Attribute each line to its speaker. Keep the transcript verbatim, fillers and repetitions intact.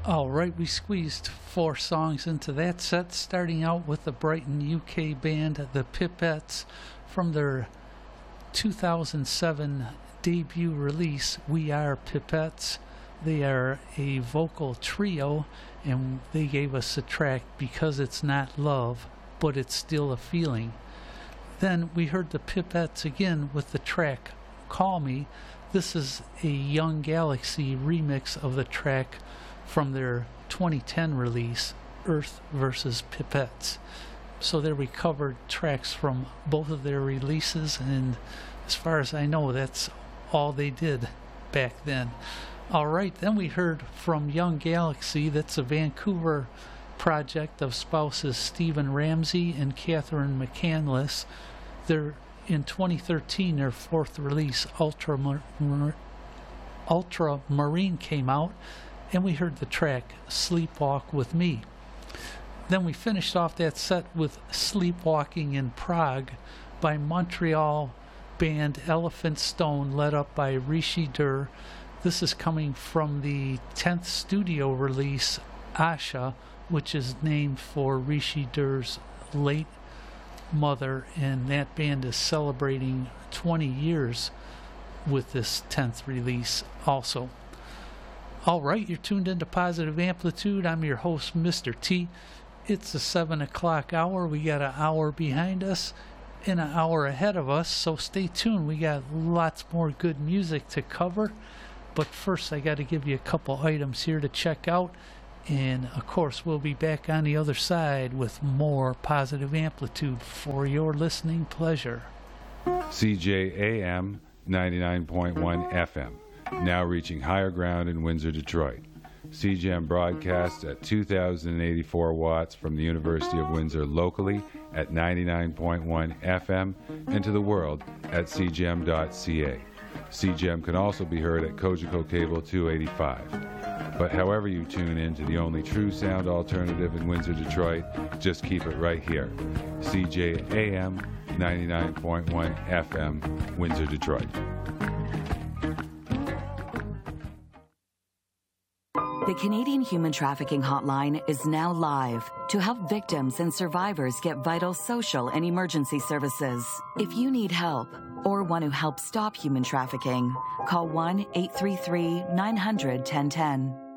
Speaker 1: All right, we squeezed four songs into that set, starting out with the Brighton, U K band The Pipettes from their two thousand seven debut release, We Are Pipettes. They are a vocal trio, and they gave us a track Because It's Not Love, But It's Still a Feeling. Then we heard the Pipettes again with the track Call Me. This is a Young Galaxy remix of the track from their twenty ten release, Earth versus. Pipettes. So there we covered tracks from both of their releases, and as far as I know, that's all they did back then. All right, then we heard from Young Galaxy. That's a Vancouver project of spouses Stephen Ramsey and Catherine McCandless. They're in twenty thirteen, their fourth release, Ultramar- Ultramarine, came out, and we heard the track Sleepwalk with Me. Then we finished off that set with Sleepwalking in Prague by Montreal band Elephant Stone, led up by Rishi Dur. This is coming from the tenth studio release, Asha, which is named for Rishi Dur's late mother, and that band is celebrating twenty years with this tenth release also. All right, you're tuned into Positive Amplitude. I'm your host, Mister T. It's the seven o'clock hour. We got an hour behind us and an hour ahead of us, so stay tuned. We got lots more good music to cover. But first, I got to give you a couple items here to check out. And, of course, we'll be back on the other side with more Positive Amplitude for your listening pleasure.
Speaker 2: C J A M ninety-nine point one F M. Now reaching higher ground in Windsor, Detroit. C J M broadcasts at two thousand eighty-four watts from the University of Windsor locally at ninety-nine point one F M and to the world at c g m dot c a. C G M can also be heard at Cogeco Cable two eighty-five. But however you tune in to the only true sound alternative in Windsor, Detroit, just keep it right here. C J A M ninety-nine point one F M, Windsor, Detroit.
Speaker 3: The Canadian Human Trafficking Hotline is now live to help victims and survivors get vital social and emergency services. If you need help or want to help stop human trafficking, call one eight three three, nine hundred, ten ten.